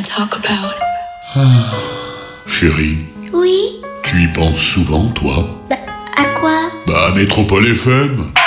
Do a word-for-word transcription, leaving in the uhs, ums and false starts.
talk about? Chérie, Oui? tu y penses souvent, toi? Bah, à quoi? Bah, à Métropole F M.